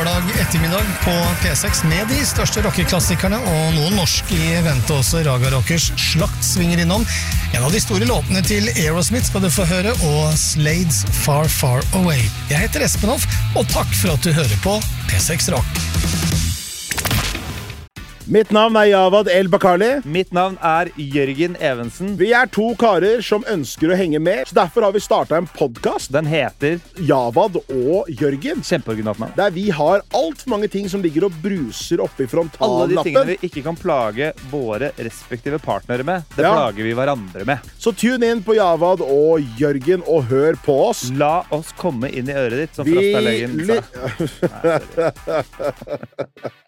lørdag ettermiddag på P6 med de største rockeklassikerne og noen norske i vente også. Raga Rockers Slakt svinger innom. En av de store låtene til Aerosmith skal du få høre, og Slades Far Far Away. Jeg heter Espen Hoff, og takk for at du hører på P6 Rock. Mitt navn Javad El-Bakali. Mitt navn Jørgen Evensen. Vi to karer som ønsker å henge med, så derfor har vi startet en podcast. Den heter Javad og Jørgen. Kjempeoriginalt navn. Der vi har alt for mange ting som ligger og bruser oppe i frontallappen. Alle de tingene vi ikke kan plage våre respektive partnere med, det plager vi hverandre med. Så tune inn på Javad og Jørgen og hør på oss. La oss komme inn i øret ditt, som Frasta Løyen sa.